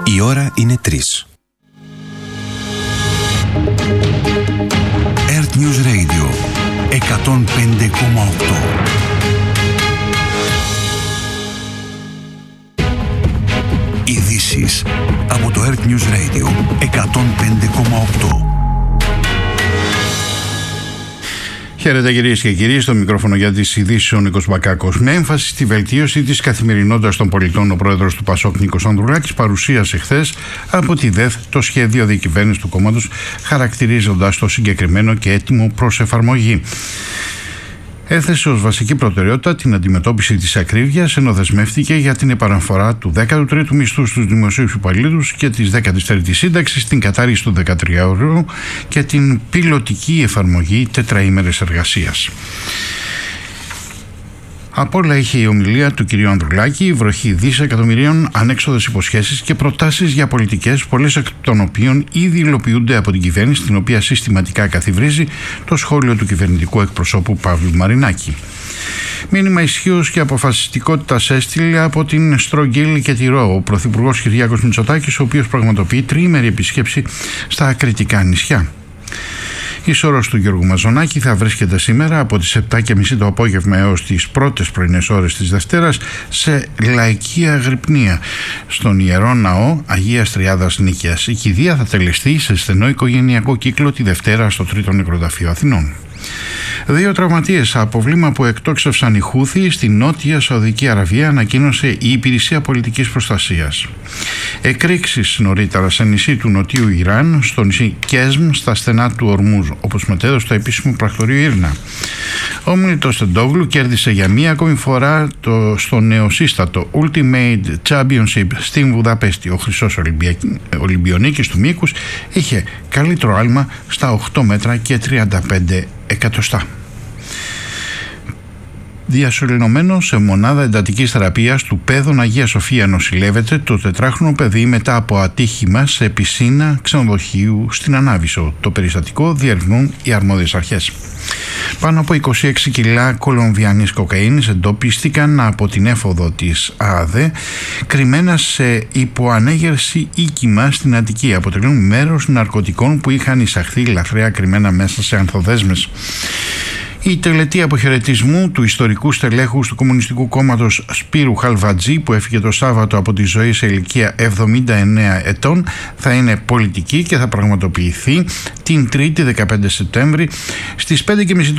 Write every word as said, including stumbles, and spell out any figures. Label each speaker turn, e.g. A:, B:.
A: Η ώρα είναι τρεις. Earth News Radio εκατόν πέντε κόμμα οκτώ. Ειδήσεις από το Earth News Radio εκατόν πέντε κόμμα οκτώ.
B: Χαίρετε κυρίες και κύριοι, στο μικρόφωνο για τις ειδήσεις ο Νίκος Μπακάκος. Με έμφαση στη βελτίωση της καθημερινότητας των πολιτών, ο πρόεδρος του Πασόκ Νίκος Ανδρουλάκης παρουσίασε χθες από τη ΔΕΘ το σχέδιο διακυβέρνησης του κόμματος, χαρακτηρίζοντας το συγκεκριμένο και έτοιμο προς εφαρμογή. Έθεσε ως βασική προτεραιότητα την αντιμετώπιση της ακρίβειας, ενώ δεσμεύτηκε για την επαναφορά του δέκατου τρίτου μισθού στους δημοσίους υπαλλήλους και της δέκατης τρίτης σύνταξης, την κατάργηση του δεκατριάωρου και την πιλωτική εφαρμογή τετραήμερες εργασίας. Από όλα είχε η ομιλία του κ. Ανδρουλάκη, η βροχή δισεκατομμυρίων, ανέξοδες υποσχέσεις και προτάσεις για πολιτικές, πολλές εκ των οποίων ήδη υλοποιούνται από την κυβέρνηση, την οποία συστηματικά καθιβρίζει το σχόλιο του κυβερνητικού εκπροσώπου Παύλου Μαρινάκη. Μήνυμα ισχύως και αποφασιστικότητας έστειλε από την Στρογγύλη και τη Ρώο ο Πρωθυπουργός Κυριάκος Μητσοτάκης, ο οποίος πραγματοποιεί τριήμερη επισκέψη στα ακριτικά νησιά. Η σώρος του Γιώργου Μαζονάκη θα βρίσκεται σήμερα από τις επτά και μισή το απόγευμα έως τις πρώτες πρωινές ώρες της Δευτέρας σε λαϊκή αγρυπνία στον Ιερό Ναό Αγίας Τριάδας Νίκαιας. Η κηδεία θα τελεστεί σε στενό οικογενειακό κύκλο τη Δευτέρα στο Τρίτο Νεκροταφείο Αθηνών. Δύο τραυματίες από βλήμα που εκτόξευσαν οι Χούθοι στη Νότια Σαουδική Αραβία, ανακοίνωσε η Υπηρεσία Πολιτικής Προστασίας. Εκρήξεις νωρίτερα σε νησί του Νοτιού Ιράν, στο νησί Κέσμ, στα στενά του Ορμούζ, όπως μετέδωσε το επίσημο πρακτορείο Ήρνα. Ο Μιλτός Τεντόγλου κέρδισε για μία ακόμη φορά το, στο νεοσύστατο Ultimate Championship στην Βουδαπέστη. Ο χρυσός Ολυμπιονίκης του μήκους είχε καλύτερο άλμα στα οκτώ μέτρα και τριάντα πέντε εκατοστά. Διασωληνωμένο σε μονάδα εντατικής θεραπείας του Πέδων Αγία Σοφία νοσηλεύεται το τετράχρονο παιδί μετά από ατύχημα σε πισίνα ξενοδοχείου στην Ανάβησο. Το περιστατικό διερευνούν οι αρμόδιες αρχές. Πάνω από είκοσι έξι κιλά κολομβιανής κοκαίνης εντοπίστηκαν από την έφοδο της ΑΔΕ κρυμμένα σε υποανέγερση οίκημα στην Αττική. Αποτελούν μέρος ναρκωτικών που είχαν εισαχθεί λαθρέα κρυμμένα μέσα σε ανθοδέσμες. Η τελετή αποχαιρετισμού του ιστορικού στελέχους του Κομμουνιστικού Κόμματος Σπύρου Χαλβατζή, που έφυγε το Σάββατο από τη ζωή σε ηλικία εβδομήντα εννέα ετών, θα είναι πολιτική και θα πραγματοποιηθεί την Τρίτη δεκαπέντε Σεπτέμβρη στις πέντε και μισή